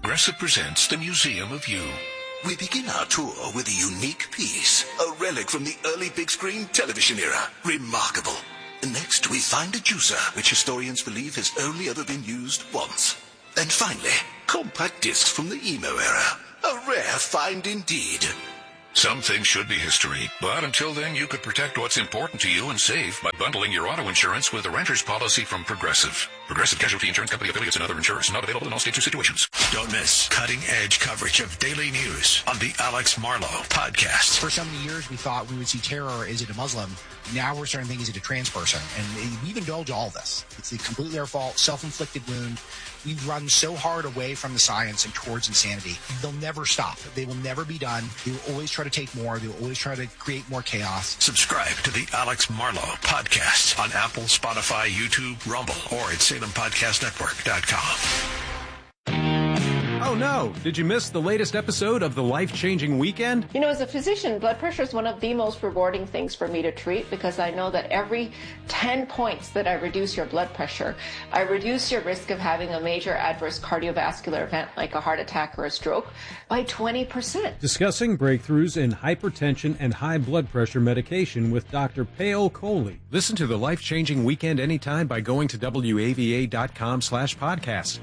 Progressive presents the Museum of You. We begin our tour with a unique piece, a relic from the early big screen television era. Remarkable. Next, we find a juicer, which historians believe has only ever been used once. And finally, compact discs from the emo era. A rare find indeed. Some things should be history, but until then, you could protect what's important to you and save by bundling your auto insurance with a renter's policy from Progressive. Progressive Casualty Insurance Company affiliates and other insurers. Not available in all states or situations. Don't miss cutting-edge coverage of daily news on the Alex Marlow Podcast. For so many years, we thought we would see terror. Is it a Muslim? Now we're starting to think, is it a trans person? And we've indulged all this. It's completely our fault, self-inflicted wound. We've run so hard away from the science and towards insanity. They'll never stop. They will never be done. They will always try to take more. They will always try to create more chaos. Subscribe to the Alex Marlow Podcast on Apple, Spotify, YouTube, Rumble, or at SalemPodcastNetwork.com. Oh no! Did you miss the latest episode of The Life-Changing Weekend? You know, as a physician, blood pressure is one of the most rewarding things for me to treat because I know that every 10 points that I reduce your blood pressure, I reduce your risk of having a major adverse cardiovascular event like a heart attack or a stroke by 20%. Discussing breakthroughs in hypertension and high blood pressure medication with Dr. Payal Kohli. Listen to The Life-Changing Weekend anytime by going to WAVA.com/podcast.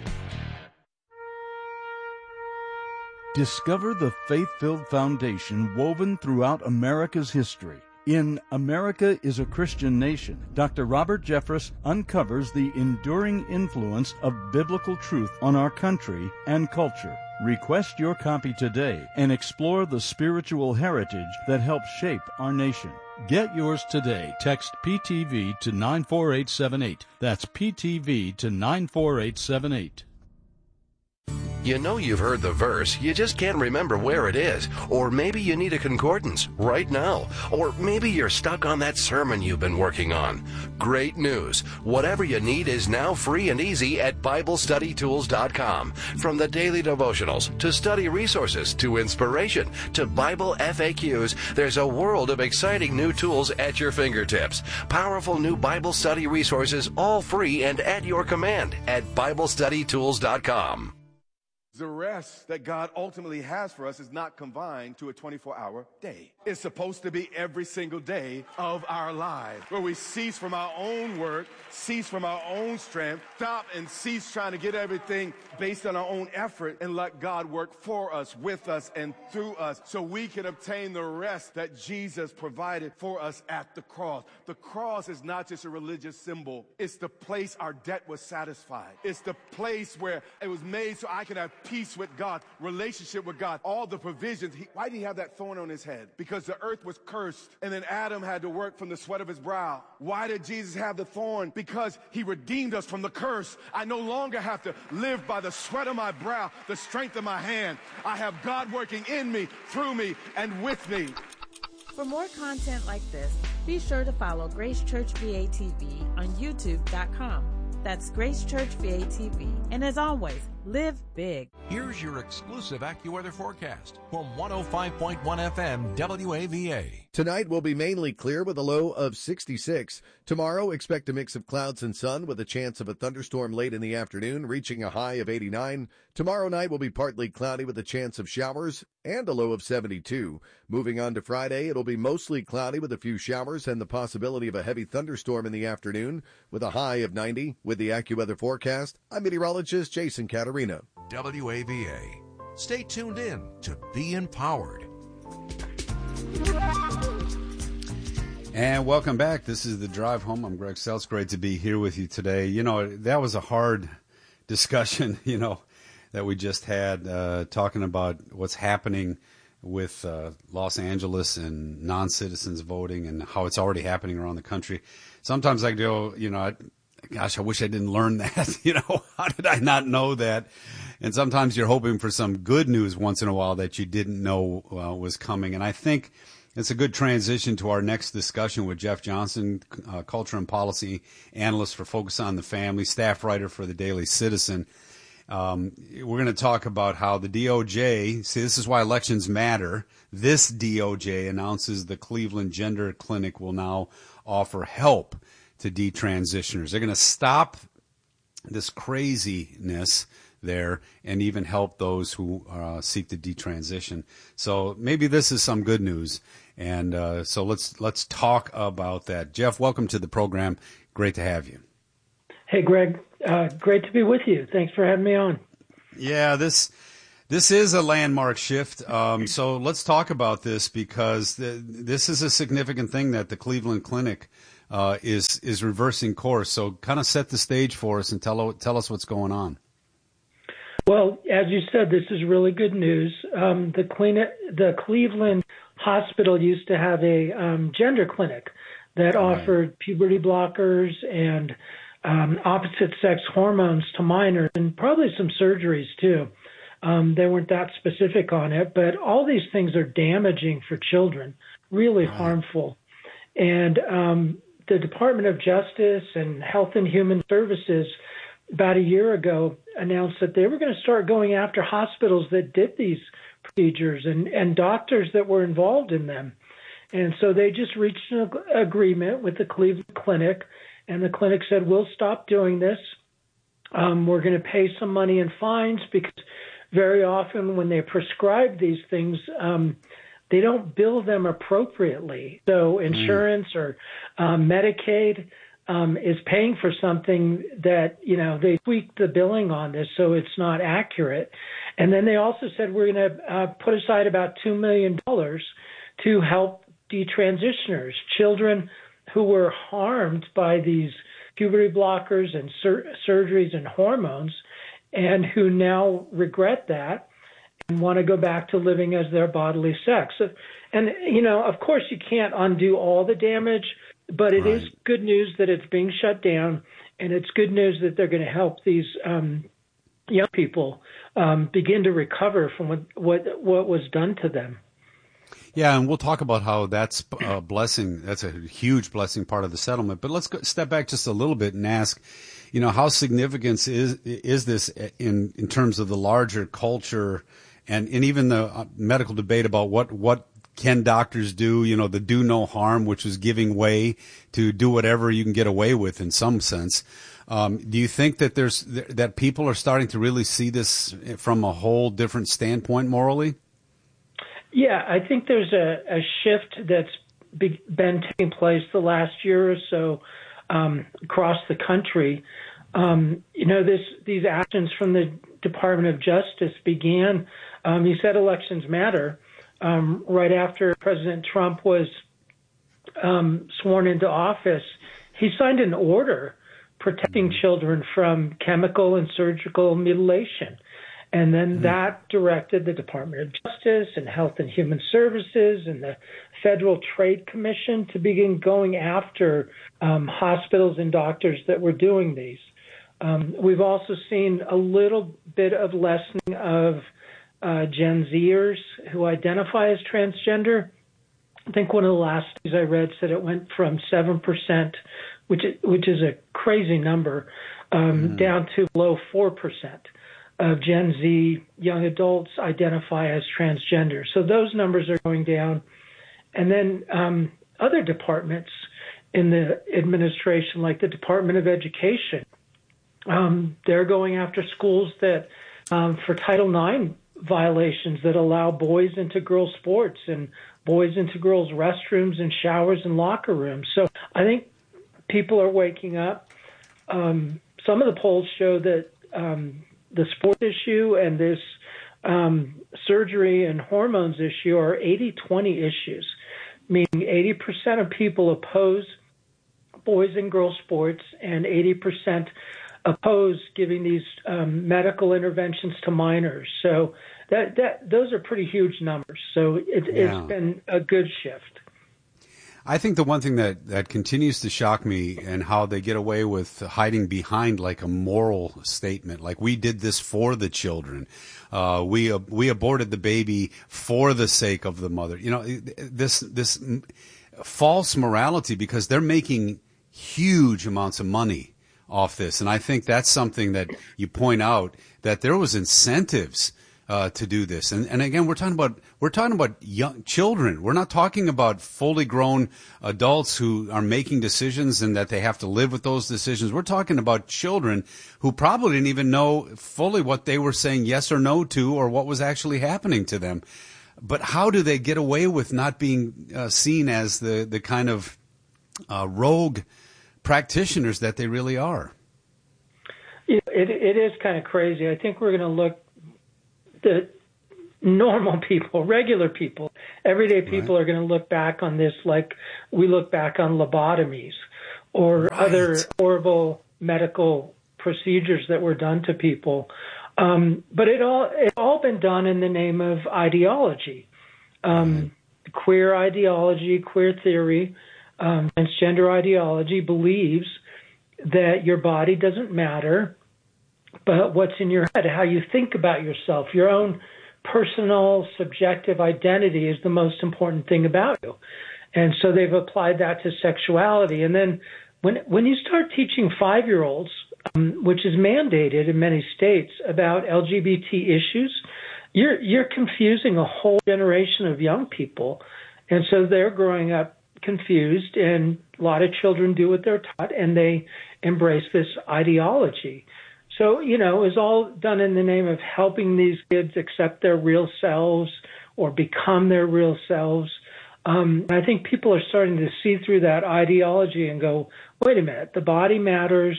Discover the faith-filled foundation woven throughout America's history. In America is a Christian Nation, Dr. Robert Jeffress uncovers the enduring influence of biblical truth on our country and culture. Request your copy today and explore the spiritual heritage that helps shape our nation. Get yours today. Text PTV to 94878. That's PTV to 94878. You know you've heard the verse, you just can't remember where it is. Or maybe you need a concordance right now. Or maybe you're stuck on that sermon you've been working on. Great news. Whatever you need is now free and easy at BibleStudyTools.com. From the daily devotionals, to study resources, to inspiration, to Bible FAQs, there's a world of exciting new tools at your fingertips. Powerful new Bible study resources, all free and at your command at BibleStudyTools.com. The rest that God ultimately has for us is not confined to a 24-hour day. It's supposed to be every single day of our lives, where we cease from our own work, cease from our own strength, stop and cease trying to get everything based on our own effort, and let God work for us, with us, and through us, so we can obtain the rest that Jesus provided for us at the cross. The cross is not just a religious symbol. It's the place our debt was satisfied. It's the place where it was made so I could have peace with God, relationship with God, all the provisions. Why did he have that thorn on his head? Because the earth was cursed, and then Adam had to work from the sweat of his brow. Why did Jesus have the thorn? Because he redeemed us from the curse. I no longer have to live by the sweat of my brow, the strength of my hand. I have God working in me, through me, and with me. For more content like this, be sure to follow Grace Church VATV on YouTube.com. That's Grace Church VATV. And as always, live big. Here's your exclusive AccuWeather forecast from 105.1 FM WAVA. Tonight will be mainly clear with a low of 66. Tomorrow, expect a mix of clouds and sun with a chance of a thunderstorm late in the afternoon, reaching a high of 89. Tomorrow night will be partly cloudy with a chance of showers and a low of 72. Moving on to Friday, it'll be mostly cloudy with a few showers and the possibility of a heavy thunderstorm in the afternoon with a high of 90. With the AccuWeather forecast, I'm meteorologist Jason Caterina. WAVA. Stay tuned in to Be Empowered. And welcome back. This is The Drive Home. I'm Greg Seltz. Great to be here with you today. You know, that was a hard discussion, that we just had, talking about what's happening with Los Angeles and non-citizens voting and how it's already happening around the country. Sometimes I go, gosh, I wish I didn't learn that. How did I not know that? And sometimes you're hoping for some good news once in a while that you didn't know was coming. And I think it's a good transition to our next discussion with Jeff Johnson, culture and policy analyst for Focus on the Family, staff writer for the Daily Citizen. We're going to talk about how the DOJ, see, this is why elections matter. This DOJ announces the Cleveland Gender Clinic will now offer help to detransitioners. They're going to stop craziness there, and even help those who seek to detransition. So maybe this is some good news, and so let's talk about that. Jeff, welcome to the program. Great to have you. Hey, Greg. Great to be with you. Thanks for having me on. Yeah, this is a landmark shift. So let's talk about this, because this is a significant thing that the Cleveland Clinic is reversing course. So kind of set the stage for us and tell us what's going on. Well, as you said, this is really good news. The Cleveland Hospital used to have a gender clinic that offered puberty blockers and opposite-sex hormones to minors, and probably some surgeries too. They weren't that specific on it, but all these things are damaging for children, really harmful. And the Department of Justice and Health and Human Services about a year ago announced that they were going to start going after hospitals that did these procedures and doctors that were involved in them. And so they just reached an agreement with the Cleveland Clinic, and the clinic said, we'll stop doing this. We're going to pay some money in fines, because very often when they prescribe these things, they don't bill them appropriately. So insurance or Medicaid is paying for something that, they tweaked the billing on this, so it's not accurate. And then they also said, we're going to put aside about $2 million to help detransitioners, children who were harmed by these puberty blockers and surgeries and hormones, and who now regret that and want to go back to living as their bodily sex. And, of course you can't undo all the damage, but it is good news that it's being shut down, and it's good news that they're going to help these young people begin to recover from what was done to them. Yeah, and we'll talk about how that's a blessing. That's a huge blessing, part of the settlement. But let's step back just a little bit and ask, how significant is this in terms of the larger culture and even the medical debate about what can doctors do? The do no harm, which is giving way to do whatever you can get away with in some sense. Do you think that that people are starting to really see this from a whole different standpoint morally? Yeah, I think there's a shift that's been taking place the last year or so across the country. These actions from the Department of Justice began, you said elections matter, right after President Trump was sworn into office. He signed an order protecting children from chemical and surgical mutilation. And then that directed the Department of Justice and Health and Human Services and the Federal Trade Commission to begin going after hospitals and doctors that were doing these. We've also seen a little bit of lessening of Gen Zers who identify as transgender. I think one of the last things I read said it went from 7%, which is a crazy number, down to below 4%. Of Gen Z young adults identify as transgender. So those numbers are going down. And then other departments in the administration, like the Department of Education, they're going after schools that for Title IX violations that allow boys into girls' sports and boys into girls' restrooms and showers and locker rooms. So I think people are waking up. Some of the polls show that the sports issue and this surgery and hormones issue are 80-20 issues, meaning 80% of people oppose boys and girls sports and 80% oppose giving these medical interventions to minors. So those are pretty huge numbers. So it's been a good shift. I think the one thing that continues to shock me and how they get away with hiding behind like a moral statement, like we did this for the children. We aborted the baby for the sake of the mother. This false morality, because they're making huge amounts of money off this. And I think that's something that you point out, that there was incentives to do this. And again, we're talking about young children. We're not talking about fully grown adults who are making decisions and that they have to live with those decisions. We're talking about children who probably didn't even know fully what they were saying yes or no to, or what was actually happening to them. But how do they get away with not being seen as the kind of rogue practitioners that they really are? It is kind of crazy. I think we're going to look, the normal people, regular people, everyday people are going to look back on this like we look back on lobotomies or other horrible medical procedures that were done to people. But it's all been done in the name of ideology, queer ideology, queer theory, transgender ideology believes that your body doesn't matter, but what's in your head, how you think about yourself, your own personal, subjective identity is the most important thing about you. And so they've applied that to sexuality. And then when you start teaching 5-year-olds, which is mandated in many states, about LGBT issues, you're confusing a whole generation of young people. And so they're growing up confused, and a lot of children do what they're taught, and they embrace this ideology. So, it was all done in the name of helping these kids accept their real selves or become their real selves. I think people are starting to see through that ideology and go, wait a minute, the body matters.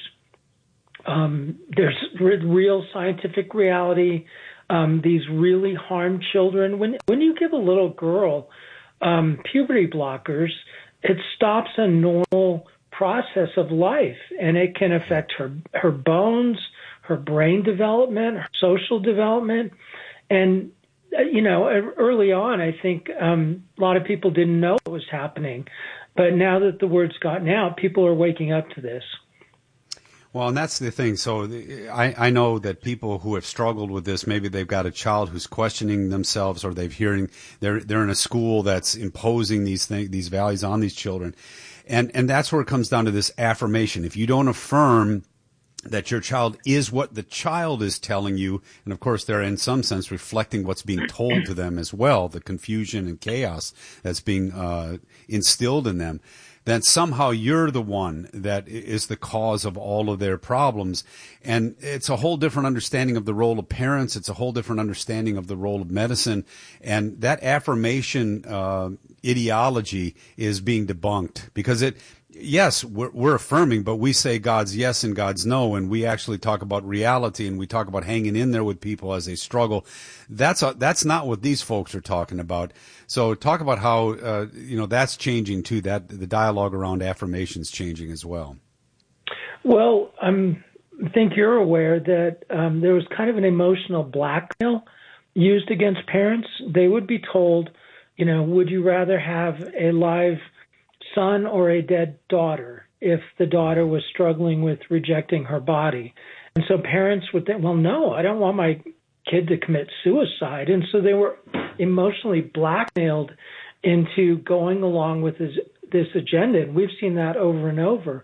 There's real scientific reality. These really harm children. When you give a little girl puberty blockers, it stops a normal process of life, and it can affect her bones, her brain development, her social development. And, early on, I think a lot of people didn't know what was happening. But now that the word's gotten out, people are waking up to this. Well, and that's the thing. So I know that people who have struggled with this, maybe they've got a child who's questioning themselves, or they're in a school that's imposing these values on these children. And that's where it comes down to this affirmation. If you don't affirm that your child is what the child is telling you, and of course they're in some sense reflecting what's being told to them as well, the confusion and chaos that's being instilled in them, then somehow you're the one that is the cause of all of their problems. And it's a whole different understanding of the role of parents. It's a whole different understanding of the role of medicine. And that affirmation ideology is being debunked, because yes, we're affirming, but we say God's yes and God's no, and we actually talk about reality, and we talk about hanging in there with people as they struggle. That's not what these folks are talking about. So talk about how that's changing too. That the dialogue around affirmation is changing as well. Well, I think you're aware that there was kind of an emotional blackmail used against parents. They would be told, would you rather have a live son or a dead daughter, if the daughter was struggling with rejecting her body? And so parents would think, well, no, I don't want my kid to commit suicide. And so they were emotionally blackmailed into going along with this agenda. And we've seen that over and over.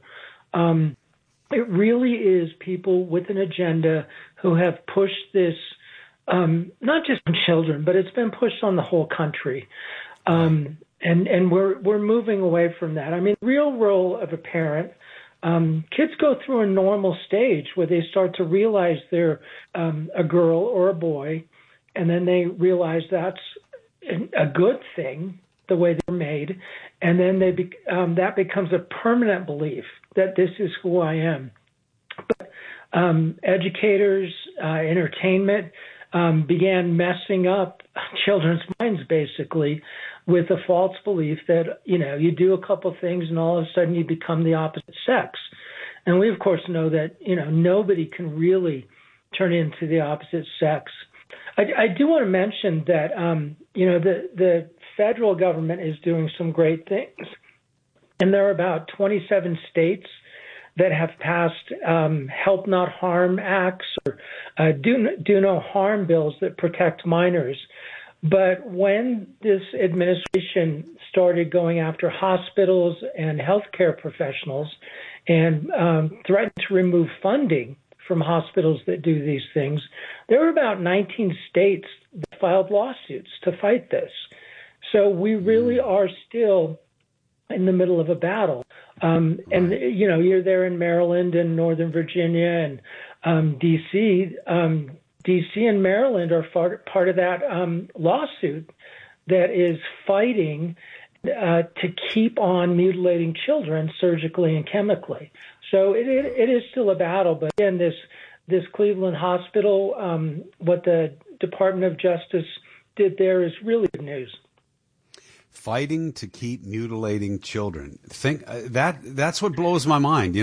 It really is people with an agenda who have pushed this, not just on children, but it's been pushed on the whole country. And we're moving away from that. I mean, the real role of a parent, kids go through a normal stage where they start to realize they're a girl or a boy, and then they realize that's a good thing, the way they're made, and then that becomes a permanent belief that this is who I am. But educators, entertainment began messing up children's minds, basically, with a false belief that, you do a couple things and all of a sudden you become the opposite sex. And we, of course, know that, nobody can really turn into the opposite sex. I do want to mention that, the federal government is doing some great things. And there are about 27 states that have passed Help Not Harm Acts or do no harm bills that protect minors. But when this administration started going after hospitals and healthcare professionals and threatened to remove funding from hospitals that do these things. There were about 19 states that filed lawsuits to fight this. So we really are still in the middle of a battle. And, you know, you're there in Maryland and Northern Virginia and D.C. D.C. and Maryland are part of that lawsuit that is fighting to keep on mutilating children surgically and chemically. So it is still a battle. But again, this Cleveland hospital, what the Department of Justice did there is really good news. Fighting to keep mutilating children. That's what blows my mind.